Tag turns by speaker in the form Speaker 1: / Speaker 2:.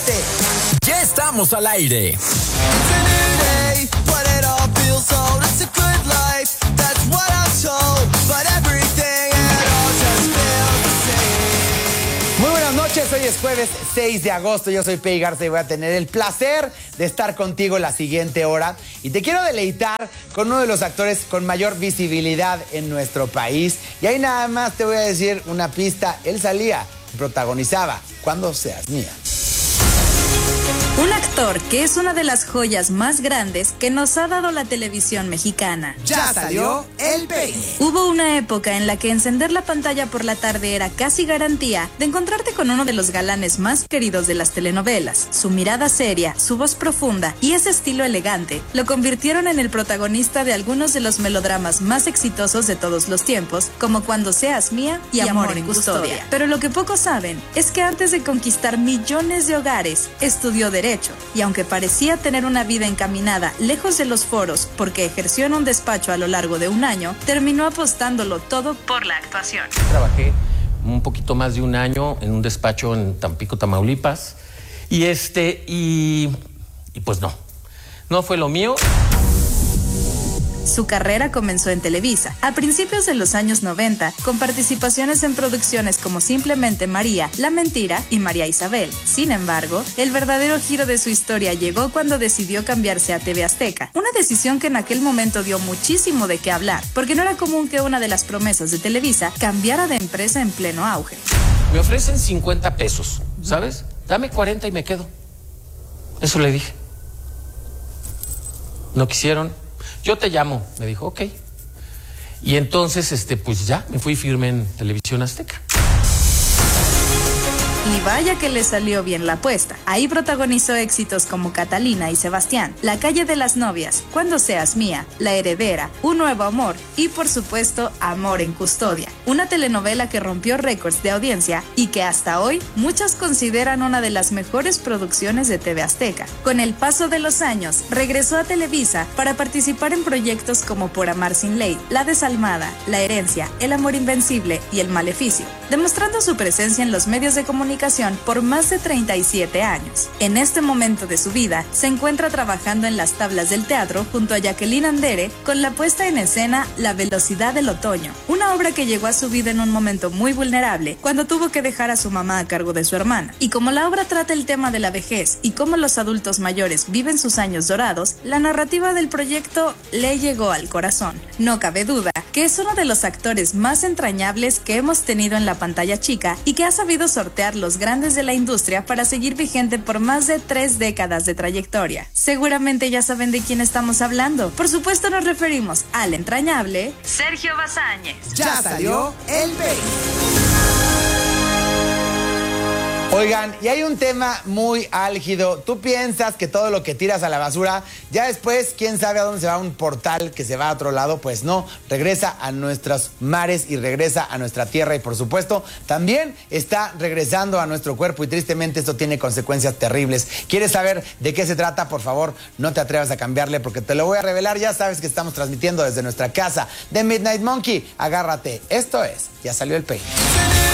Speaker 1: Ya estamos al aire.
Speaker 2: Muy buenas noches, hoy es jueves 6 de agosto, yo soy Pei Garza y voy a tener el placer de estar contigo la siguiente hora. Y te quiero deleitar con uno de los actores con mayor visibilidad en nuestro país. Y ahí nada más te voy a decir una pista, él salía, protagonizaba Cuando seas mía.
Speaker 3: Un actor que es una de las joyas más grandes que nos ha dado la televisión mexicana.
Speaker 2: Ya salió el peine.
Speaker 3: Hubo una época en la que encender la pantalla por la tarde era casi garantía de encontrarte con uno de los galanes más queridos de las telenovelas. Su mirada seria, su voz profunda y ese estilo elegante lo convirtieron en el protagonista de algunos de los melodramas más exitosos de todos los tiempos, como Cuando seas mía y Amor en custodia. Pero lo que pocos saben es que antes de conquistar millones de hogares, estudió Derecho, y aunque parecía tener una vida encaminada lejos de los foros porque ejerció en un despacho a lo largo de un año, terminó apostándolo todo por la actuación.
Speaker 4: Trabajé un poquito más de un año en un despacho en Tampico, Tamaulipas, y pues no fue lo mío.
Speaker 3: Su carrera comenzó en Televisa, a principios de los años 90, con participaciones en producciones como Simplemente María, La Mentira y María Isabel. Sin embargo, el verdadero giro de su historia llegó cuando decidió cambiarse a TV Azteca, una decisión que en aquel momento dio muchísimo de qué hablar, porque no era común que una de las promesas de Televisa cambiara de empresa en pleno auge.
Speaker 4: Me ofrecen 50 pesos, ¿sabes? Dame 40 y me quedo. Eso le dije. No quisieron. Yo te llamo, me dijo, ok. Y entonces, pues ya, me fui firme en Televisión Azteca.
Speaker 3: Y vaya que le salió bien la apuesta. Ahí protagonizó éxitos como Catalina y Sebastián, La calle de las novias, Cuando seas mía, La heredera, Un nuevo amor y por supuesto Amor en custodia. Una telenovela que rompió récords de audiencia y que hasta hoy muchos consideran una de las mejores producciones de TV Azteca. Con el paso de los años, regresó a Televisa para participar en proyectos como Por amar sin ley, La desalmada, La herencia, El amor invencible y El maleficio, demostrando su presencia en los medios de comunicación por más de 37 años. En este momento de su vida, se encuentra trabajando en las tablas del teatro junto a Jacqueline Andere con la puesta en escena La velocidad del otoño, una obra que llegó a su vida en un momento muy vulnerable cuando tuvo que dejar a su mamá a cargo de su hermana. Y como la obra trata el tema de la vejez y cómo los adultos mayores viven sus años dorados, la narrativa del proyecto le llegó al corazón. No cabe duda que es uno de los actores más entrañables que hemos tenido en la pantalla chica y que ha sabido sortear los grandes de la industria para seguir vigente por más de 3 décadas de trayectoria. Seguramente ya saben de quién estamos hablando. Por supuesto nos referimos al entrañable Sergio Bazáñez.
Speaker 2: Ya salió el peine. Oigan, y hay un tema muy álgido. Tú piensas que todo lo que tiras a la basura, ya después, quién sabe a dónde se va, un portal que se va a otro lado. Pues no, regresa a nuestros mares y regresa a nuestra tierra. Y por supuesto, también está regresando a nuestro cuerpo y tristemente esto tiene consecuencias terribles. ¿Quieres saber de qué se trata? Por favor, no te atrevas a cambiarle porque te lo voy a revelar. Ya sabes que estamos transmitiendo desde nuestra casa de Midnight Monkey. Agárrate. Esto es Ya salió el peine.